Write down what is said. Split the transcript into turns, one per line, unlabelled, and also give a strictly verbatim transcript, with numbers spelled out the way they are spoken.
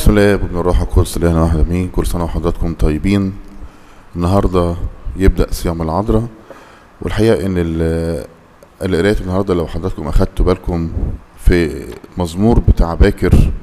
بسم الله وابن الروح القدس إلهنا واحد امين. كل سنه وحضراتكم طيبين. النهارده يبدا صيام العذراء، والحقيقه ان القراءات النهارده لو حضراتكم اخدتوا بالكم في مزمور بتاع باكر